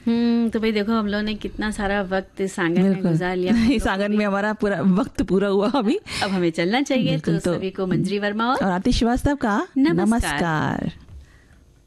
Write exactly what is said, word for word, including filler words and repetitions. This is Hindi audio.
हम्म तो भाई देखो हम लोगों ने कितना सारा वक्त इस आंगन में गुजार लिया। इस आंगन में हमारा पूरा वक्त पूरा हुआ अभी। अब हमें चलना चाहिए। तो, तो सभी को मंजरी वर्मा और आतिश श्रीवास्तव का नमस्कार। नमस्कार।